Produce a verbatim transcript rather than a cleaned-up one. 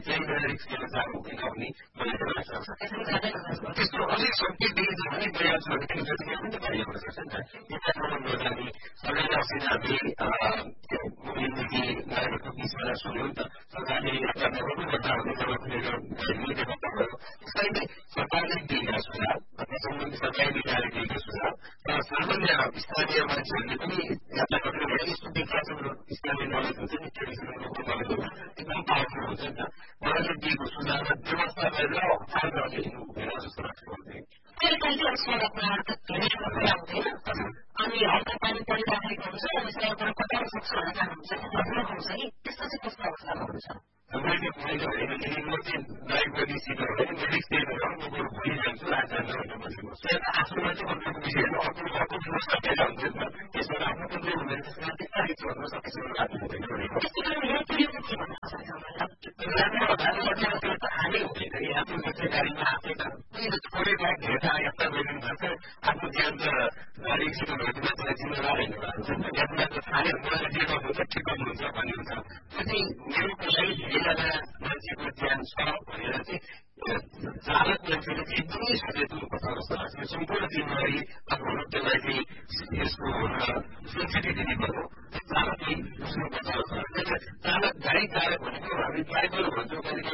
चाहिँ रिक्स लिन चाहनु हुँदैन भन्ने मलाई चाहिँ लाग्छ त्यस्तो अलिक सङ्केत देखिन्छ भने प्रयासहरू पनि जतिकै पनि कार्य हुन सक्छ नि त निकायमा नजाने सरकारले अस्ति हामीले मोबिलिटी नागरिकको बिचमा सुन्यौँ नि त सरकारले यात्रा नगर्नु भन्दा हुने जब खुलेर मिलेको भयो त्यसलाई नै सरकारले दिएका सुझाव अथवा सम्बन्धित सरकारी निकायले दिएका सुझाव र सामान्य स्थानीय मान्छेहरूले पनि यात्रा गर्नु भने यस्तो देखिएको छ स्थानीय नलेज हुन्छ नि ट्रेडिसनल लोकल नलेज हुन्छ एकदम पावरफुल हुन्छ नि त उहाँहरूले दिएको सुझावलाई व्यवस्था गरेर हतार गर्ने हुँदैन जस्तो लाग्छ मलाई कहिले कहिले सडकमा धेरै कुरा हुँदैन अनि हल्का पानी परिराखेको हुन्छ अनि सडकबाट कटाउन सक्छ भनेर जानुहुन्छ ब्लक हुन्छ कि त्यस्तो चाहिँ कस्तो अवस्थामा हुन्छ मैले मैले होइन म चाहिँ ड्राइभरले सिकेर होइन म रिक्स दिएर म बरु भोलि जान्छु आज जान्छु भनेर बसेको छु आफूमा चाहिँ कन्ट्रोलको विषय होइन अर्को अर्को व्यवस्था पेला हुन्छ नि त त्यसबाट आफ्नो कन्ट्रोल हुँदैन त्यसमा त्यस्ता रिक्स भन्न सकेसम्म लाग्नु हुँदैन भनेको हानि हुँदैन कि आफ्नो मात्रै गाडीमा आफै थोरै बाइक हेर्दा यात्रा गरिदिनु भएको छ आफ्नो ज्यान त गाडी एक्सिडेन्ट भएको मान्छेलाई जिम्मेवार होइन हुन्छ नि त यात्रा त थाहा मलाई जे गर्नुहुन्छ ठिक गर्नुहुन्छ भन्ने हुन्छ त्यो चाहिँ मेरो लागि धेरैजना मान्छेको ज्यान छ भनेर चाहिँ चालक मान्छेले चाहिँ एकदमै सचेत हुनुपर्छ जस्तो लाग्छ सम्पूर्ण जिम्मेवारी आफ्नो त्यसलाई चाहिँ यसको सेन्सिटिभिटी दिनु